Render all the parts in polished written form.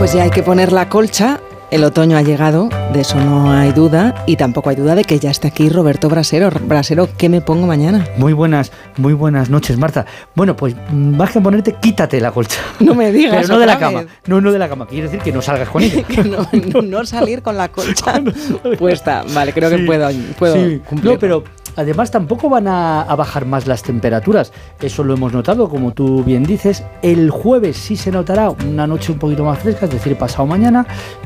Pues ya hay que poner la colcha. El otoño ha llegado, de eso no hay duda, y tampoco hay duda de que ya está aquí Roberto Brasero. Brasero, ¿qué me pongo mañana? Muy buenas noches, Marta. Bueno, pues vas a ponerte, quítate la colcha. No me digas. Pero no de la cama. No de la cama. Quiere decir que no salgas con ella. Que no salir con la colcha puesta. Vale, creo que puedo sí. cumplir. No, pero además tampoco van a bajar más las temperaturas. Eso lo hemos notado, como tú bien dices. El jueves sí se notará una noche un poquito más fresca, es decir, pasado mañana,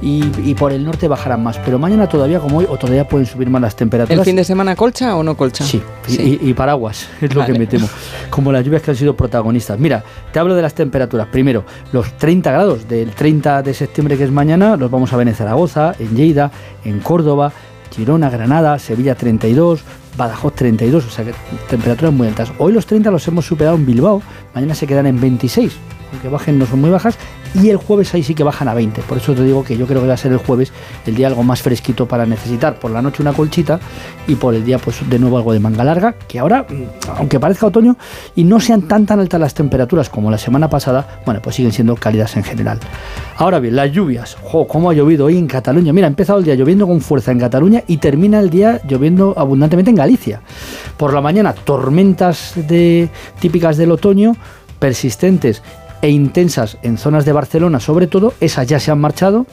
y por el norte bajarán más. Pero mañana todavía, como hoy, o todavía pueden subir más las temperaturas. ¿El fin de semana colcha o no colcha? Sí. Y paraguas, es lo que me temo. Como las lluvias que han sido protagonistas. Mira, te hablo de las temperaturas. Primero, los 30 grados del 30 de septiembre, que es mañana, los vamos a ver en Zaragoza, en Lleida, en Córdoba, Girona, Granada, Sevilla 32, Badajoz 32, o sea que temperaturas muy altas. Hoy los 30 los hemos superado en Bilbao, mañana se quedan en 26, aunque bajen no son muy bajas, y el jueves ahí sí que bajan a 20. Por eso te digo que yo creo que va a ser el jueves el día algo más fresquito para necesitar por la noche una colchita y por el día pues de nuevo algo de manga larga, que ahora, aunque parezca otoño y no sean tan altas las temperaturas como la semana pasada, bueno, pues siguen siendo cálidas en general. Ahora bien, las lluvias. Cómo ha llovido hoy en Cataluña. Mira, ha empezado el día lloviendo con fuerza en Cataluña y termina el día lloviendo abundantemente en Galicia. Por la mañana, tormentas típicas del otoño, persistentes e intensas en zonas de Barcelona, sobre todo. Esas ya se han marchado.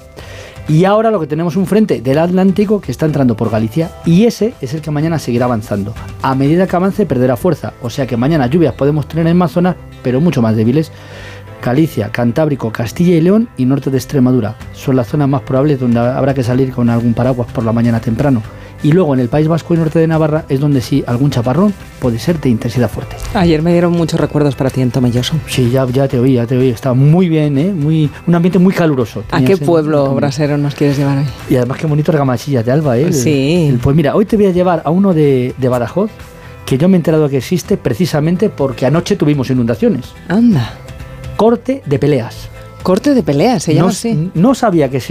Y ahora lo que tenemos un frente del Atlántico que está entrando por Galicia, y ese es el que mañana seguirá avanzando. A medida que avance perderá fuerza, o sea que mañana lluvias podemos tener en más zonas, pero mucho más débiles. Galicia, Cantábrico, Castilla y León y norte de Extremadura son las zonas más probables donde habrá que salir con algún paraguas por la mañana temprano. Y luego en el País Vasco y norte de Navarra es donde sí algún chaparrón puede ser de intensidad fuerte. Ayer me dieron muchos recuerdos para ti en Tomelloso. Sí, ya te oí. Estaba muy bien, un ambiente muy caluroso. ¿A qué pueblo, Brasero, nos quieres llevar hoy? Y además qué bonito Argamasilla de Alba, ¿eh? Sí. Pues mira, hoy te voy a llevar a uno de Badajoz, que yo me he enterado que existe precisamente porque anoche tuvimos inundaciones. Anda. Corte de Peleas. Corte de Peleas, se llama así. No sabía que existía.